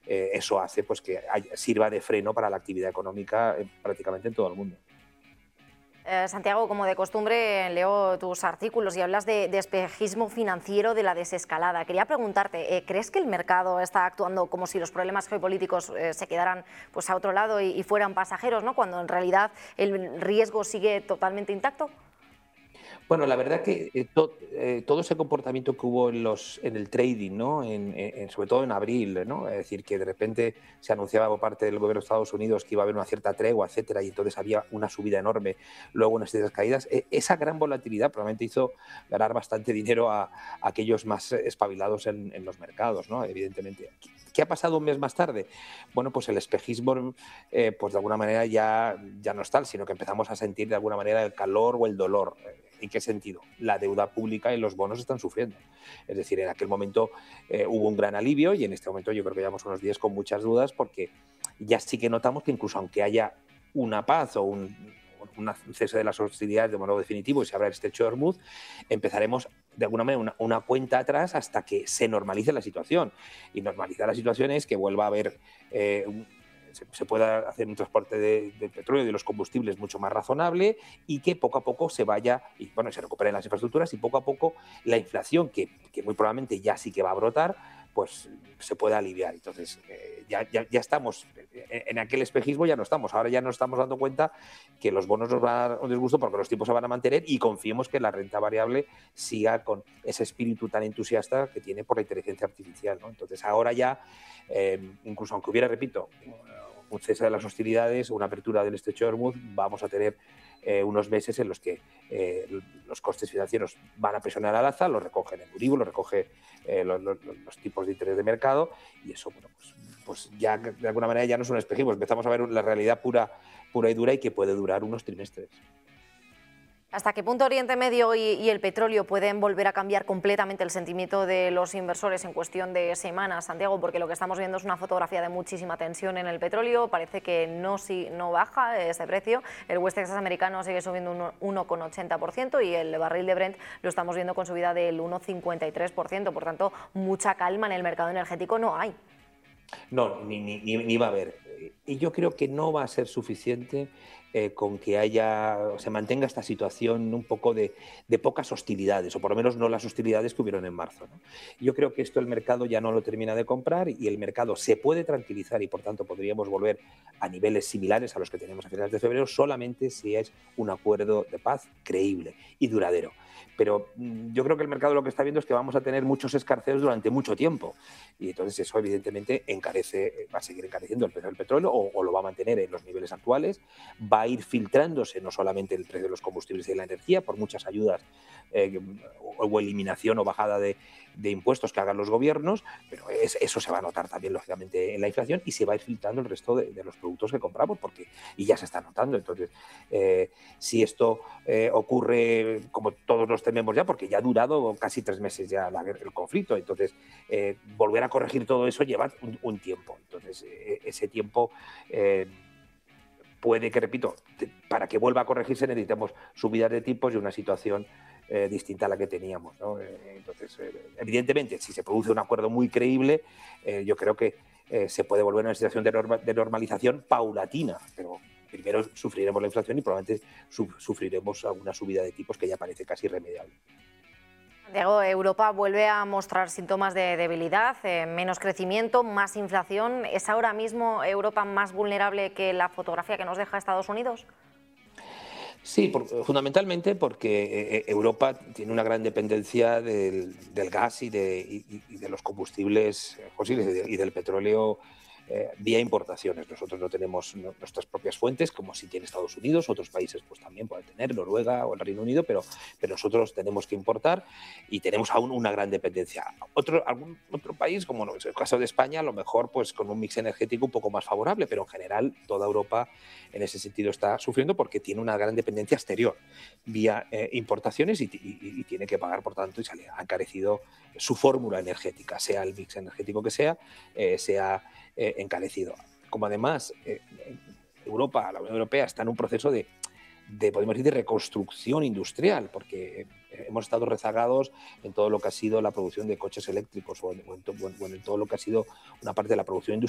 eso hace pues, que sirva de freno para la actividad económica prácticamente en todo el mundo. Santiago, como de costumbre, leo tus artículos y hablas de espejismo financiero de la desescalada. Quería preguntarte, ¿crees que el mercado está actuando como si los problemas geopolíticos se quedaran pues, a otro lado y fueran pasajeros, ¿no? Cuando en realidad el riesgo sigue totalmente intacto? Bueno, la verdad que todo ese comportamiento que hubo en el trading, ¿no? Sobre todo en abril, ¿no? Es decir, que de repente se anunciaba por parte del gobierno de Estados Unidos que iba a haber una cierta tregua, etcétera, y entonces había una subida enorme, luego unas serias caídas. Esa gran volatilidad probablemente hizo ganar bastante dinero a aquellos más espabilados en los mercados, ¿no? Evidentemente. ¿Qué ha pasado un mes más tarde? Bueno, pues el espejismo, pues de alguna manera ya no es tal, sino que empezamos a sentir de alguna manera el calor o el dolor. ¿En qué sentido? La deuda pública y los bonos están sufriendo. Es decir, en aquel momento hubo un gran alivio y en este momento yo creo que llevamos unos días con muchas dudas porque ya sí que notamos que incluso aunque haya una paz o un cese de las hostilidades de modo definitivo y se abra el estrecho de Hormuz, empezaremos de alguna manera una cuenta atrás hasta que se normalice la situación. Y normalizar la situación es que vuelva a haber se pueda hacer un transporte del petróleo y de los combustibles mucho más razonable y que poco a poco se vaya, y bueno, se recuperen las infraestructuras y poco a poco la inflación, que muy probablemente ya sí que va a brotar, pues se pueda aliviar. Entonces, ya estamos, en aquel espejismo ya no estamos, ahora ya nos estamos dando cuenta que los bonos nos van a dar un disgusto porque los tipos se van a mantener y confiemos que la renta variable siga con ese espíritu tan entusiasta que tiene por la inteligencia artificial, ¿no? Entonces, ahora ya, incluso aunque hubiera, repito, un cese de las hostilidades, una apertura del estrecho de Hormuz, vamos a tener unos meses en los que los costes financieros van a presionar al alza, lo recogen el Euribor, lo recoge los tipos de interés de mercado y eso, bueno, pues ya de alguna manera ya no es un espejismo, empezamos a ver la realidad pura y dura y que puede durar unos trimestres. ¿Hasta qué punto Oriente Medio y el petróleo pueden volver a cambiar completamente el sentimiento de los inversores en cuestión de semanas, Santiago? Porque lo que estamos viendo es una fotografía de muchísima tensión en el petróleo, parece que no baja ese precio, el West Texas americano sigue subiendo un 1,80% y el barril de Brent lo estamos viendo con subida del 1,53%, por tanto, mucha calma en el mercado energético no hay. No, ni va a haber. Y yo creo que no va a ser suficiente con que se mantenga esta situación un poco de pocas hostilidades, o por lo menos no las hostilidades que hubieron en marzo, ¿no? Yo creo que esto el mercado ya no lo termina de comprar y el mercado se puede tranquilizar y por tanto podríamos volver a niveles similares a los que teníamos a finales de febrero solamente si es un acuerdo de paz creíble y duradero. Pero yo creo que el mercado lo que está viendo es que vamos a tener muchos escarceos durante mucho tiempo y entonces eso evidentemente va a seguir encareciendo el precio del petróleo o lo va a mantener en los niveles actuales, va a ir filtrándose no solamente el precio de los combustibles y de la energía por muchas ayudas o eliminación o bajada de impuestos que hagan los gobiernos, pero eso se va a notar también lógicamente en la inflación y se va a ir filtrando el resto de los productos que compramos y ya se está notando. Entonces, si esto ocurre como todos los tememos ya, porque ya ha durado casi 3 meses ya el conflicto, entonces volver a corregir todo eso lleva un tiempo. Entonces, ese tiempo puede que, repito, para que vuelva a corregirse necesitamos subidas de tipos y una situación distinta a la que teníamos, ¿no? Entonces, evidentemente, si se produce un acuerdo muy creíble, yo creo que se puede volver a una situación de normalización paulatina, pero primero sufriremos la inflación y probablemente sufriremos alguna subida de tipos que ya parece casi irremediable. Santiago, Europa vuelve a mostrar síntomas de debilidad, menos crecimiento, más inflación. ¿Es ahora mismo Europa más vulnerable que la fotografía que nos deja Estados Unidos? Sí, fundamentalmente porque Europa tiene una gran dependencia del gas y de los combustibles fósiles y del petróleo vía importaciones. Nosotros no tenemos nuestras propias fuentes, como sí tiene Estados Unidos, otros países pues también pueden tener, Noruega o el Reino Unido, pero nosotros tenemos que importar y tenemos aún una gran dependencia. Algún otro país, como no es el caso de España, a lo mejor pues con un mix energético un poco más favorable, pero en general toda Europa en ese sentido está sufriendo porque tiene una gran dependencia exterior vía importaciones y tiene que pagar, por tanto, y se le ha encarecido su fórmula energética, sea el mix energético que sea encarecido. Como además Europa, la Unión Europea está en un proceso podemos decir, de reconstrucción industrial, porque hemos estado rezagados en todo lo que ha sido la producción de coches eléctricos o en todo lo que ha sido una parte de la producción industrial